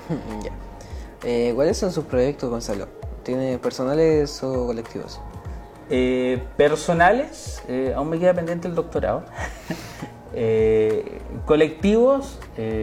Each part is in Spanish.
Ya. ¿Cuáles son sus proyectos, Gonzalo? ¿Tiene personales o colectivos? Personales, aún me queda pendiente el doctorado. Colectivos,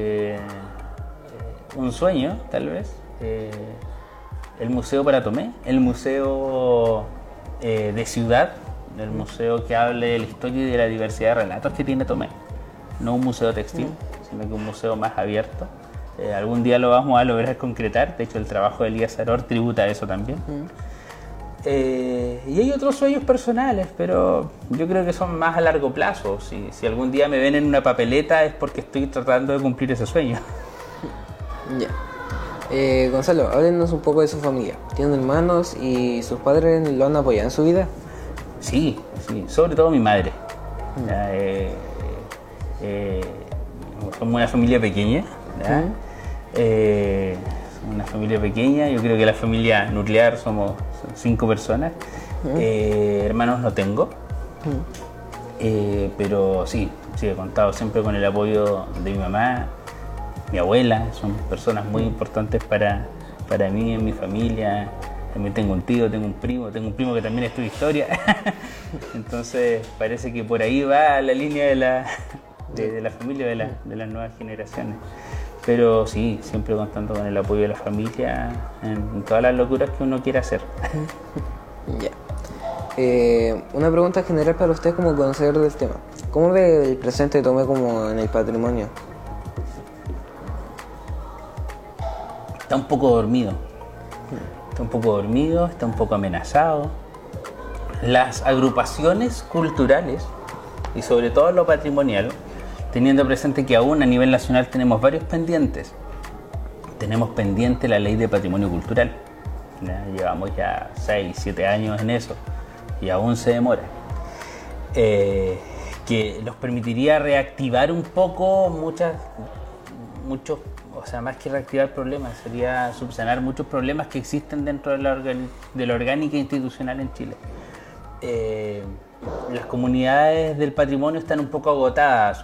un sueño, tal vez. El Museo para Tomé, el museo de ciudad, el museo que hable de la historia y de la diversidad de relatos que tiene Tomé. No un museo textil, sino que un museo más abierto. Algún día lo vamos a lograr concretar. De hecho, el trabajo de Elías Aror tributa a eso también. Y hay otros sueños personales, pero yo creo que son más a largo plazo. Si algún día me ven en una papeleta es porque estoy tratando de cumplir ese sueño. Ya. Gonzalo, háblenos un poco de su familia. ¿Tiene hermanos y sus padres lo han apoyado en su vida? Sí, sobre todo mi madre. Somos una familia pequeña. Una familia pequeña, yo creo que la familia nuclear son 5 personas. Hermanos no tengo. Pero sí, he contado siempre con el apoyo de mi mamá, mi abuela. Son personas muy importantes para mí, en mi familia. También tengo un tío, tengo un primo que también estudia historia. Entonces parece que por ahí va la línea de la familia, de las nuevas generaciones. Pero sí, siempre contando con el apoyo de la familia en todas las locuras que uno quiera hacer. Ya. Una pregunta general para usted como conocedor del tema. ¿Cómo ve el presente de Tomé como en el patrimonio? Está un poco dormido. Está un poco amenazado. Las agrupaciones culturales, y sobre todo lo patrimonial, teniendo presente que aún a nivel nacional tenemos varios pendientes. Tenemos pendiente la ley de patrimonio cultural. Llevamos ya 6, 7 años en eso y aún se demora. Que nos permitiría reactivar un poco muchos, o sea, más que reactivar problemas, sería subsanar muchos problemas que existen dentro de la orgánica institucional en Chile. Las comunidades del patrimonio están un poco agotadas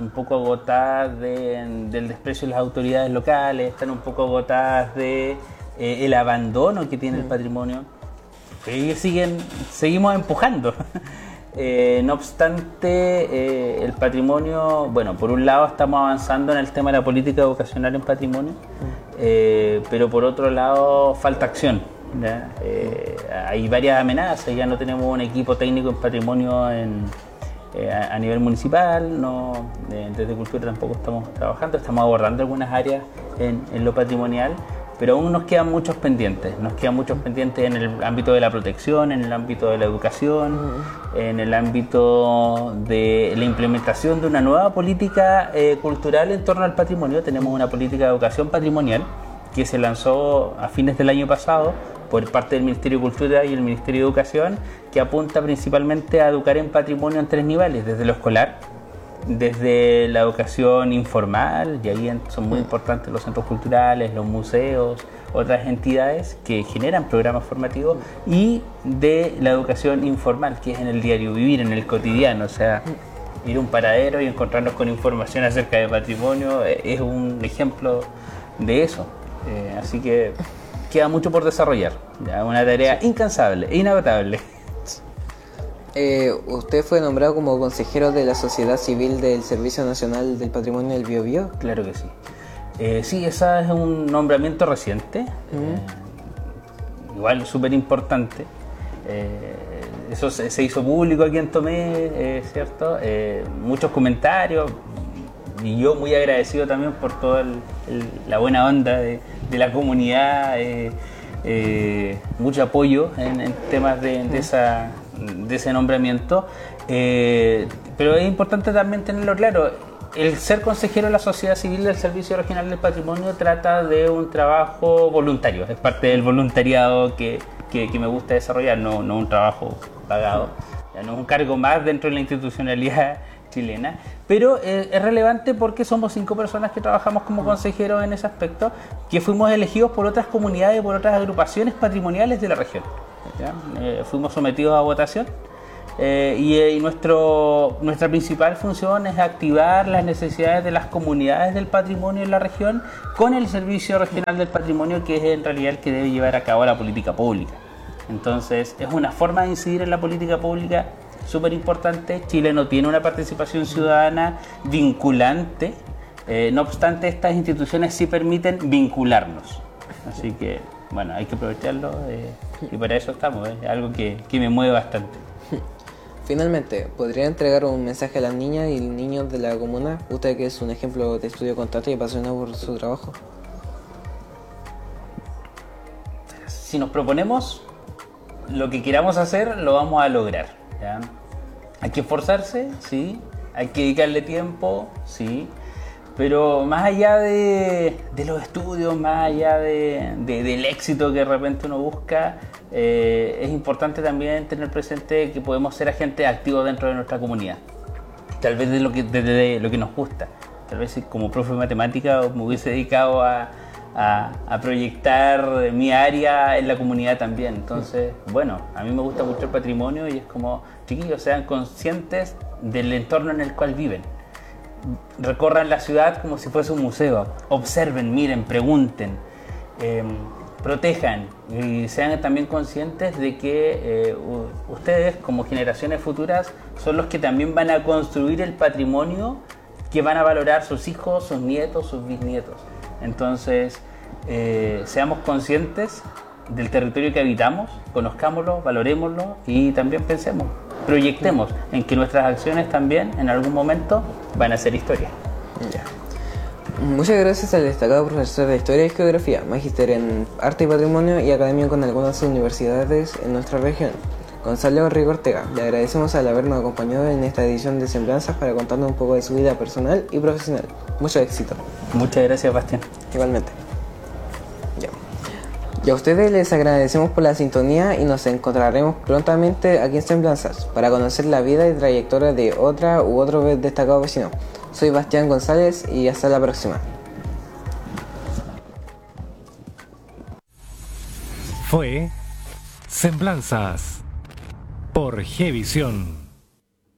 del desprecio de las autoridades locales, están un poco agotadas el abandono que tiene el patrimonio. Ellos seguimos empujando. No obstante, el patrimonio, bueno, por un lado estamos avanzando en el tema de la política educacional en patrimonio, pero por otro lado falta acción. Hay varias amenazas, ya no tenemos un equipo técnico en patrimonio a nivel municipal, desde Cultura tampoco estamos trabajando, estamos abordando algunas áreas en lo patrimonial, pero aún nos quedan muchos pendientes. En el ámbito de la protección, en el ámbito de la educación, en el ámbito de la implementación de una nueva política cultural en torno al patrimonio. Tenemos una política de educación patrimonial que se lanzó a fines del año pasado por parte del Ministerio de Cultura y el Ministerio de Educación, que apunta principalmente a educar en patrimonio en 3 niveles, desde lo escolar, desde la educación informal, y ahí son muy importantes los centros culturales, los museos, otras entidades que generan programas formativos, y de la educación informal, que es en el diario vivir, en el cotidiano, o sea, ir a un paradero y encontrarnos con información acerca de patrimonio es un ejemplo de eso. Así que queda mucho por desarrollar, una tarea incansable e inagotable. ¿Usted fue nombrado como consejero de la Sociedad Civil del Servicio Nacional del Patrimonio del Biobío? Claro que sí. Sí, ese es un nombramiento reciente, igual súper importante. Eso se hizo público aquí en Tomé, ¿cierto? Muchos comentarios, y yo muy agradecido también por toda la buena onda de la comunidad, mucho apoyo en temas de ese nombramiento, pero es importante también tenerlo claro. El ser consejero de la Sociedad Civil del Servicio Regional del Patrimonio trata de un trabajo voluntario, es parte del voluntariado que me gusta desarrollar, no un trabajo pagado, no es un cargo más dentro de la institucionalidad chilena, pero es relevante porque somos 5 personas que trabajamos como consejeros en ese aspecto, que fuimos elegidos por otras comunidades y por otras agrupaciones patrimoniales de la región. Fuimos sometidos a votación y nuestra principal función es activar las necesidades de las comunidades del patrimonio en la región con el Servicio Regional del Patrimonio, que es en realidad el que debe llevar a cabo la política pública. Entonces es una forma de incidir en la política pública súper importante. Chile no tiene una participación ciudadana vinculante, no obstante estas instituciones sí permiten vincularnos. Así que bueno, hay que aprovecharlo y para eso estamos, es algo que me mueve bastante. Finalmente, ¿podría entregar un mensaje a las niñas y niños de la comuna? Usted que es un ejemplo de estudio constante y apasionado por su trabajo. Si nos proponemos lo que queramos hacer, lo vamos a lograr, ¿ya? Hay que esforzarse, sí. Hay que dedicarle tiempo, sí. Pero más allá de los estudios, más allá del éxito que de repente uno busca, es importante también tener presente que podemos ser agentes activos dentro de nuestra comunidad. Tal vez de lo que nos gusta. Tal vez si como profe de matemática me hubiese dedicado a proyectar mi área en la comunidad también. Entonces, bueno, a mí me gusta mucho el patrimonio y es como, chiquillos, sean conscientes del entorno en el cual viven. Recorran la ciudad como si fuese un museo, observen, miren, pregunten, protejan y sean también conscientes de que ustedes como generaciones futuras son los que también van a construir el patrimonio que van a valorar sus hijos, sus nietos, sus bisnietos. Entonces, seamos conscientes del territorio que habitamos, conozcámoslo, valorémoslo y también pensemos, proyectemos en que nuestras acciones también en algún momento van a ser historia. Ya. Muchas gracias al destacado profesor de Historia y Geografía, magíster en Arte y Patrimonio y académico en algunas universidades en nuestra región, Gonzalo Rigo Ortega. Le agradecemos al habernos acompañado en esta edición de Semblanzas para contarnos un poco de su vida personal y profesional. Mucho éxito. Muchas gracias, Bastián. Igualmente. Ya. Y a ustedes les agradecemos por la sintonía y nos encontraremos prontamente aquí en Semblanzas para conocer la vida y trayectoria de otra u otro destacado vecino. Soy Bastián González y hasta la próxima. Fue Semblanzas por Gevisión.